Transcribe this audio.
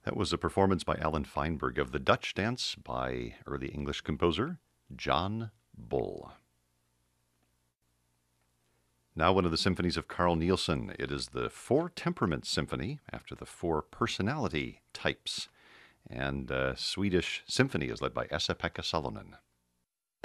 That was a performance by Alan Feinberg of the Dutch Dance by early English composer John Bull. Now one of the symphonies of Carl Nielsen. It is the Four Temperaments Symphony, after the four personality types. And Swedish symphony is led by Esa-Pekka Salonen.